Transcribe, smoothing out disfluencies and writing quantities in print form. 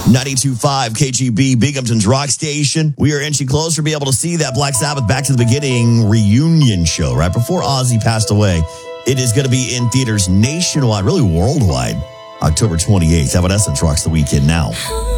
92.5 KGB, Binghamton's rock station. We are inching closer to be able to see that Black Sabbath Back to the Beginning reunion show right before Ozzy passed away. It is going to be in theaters nationwide, really worldwide, October 28th. Evanescence rocks the weekend now.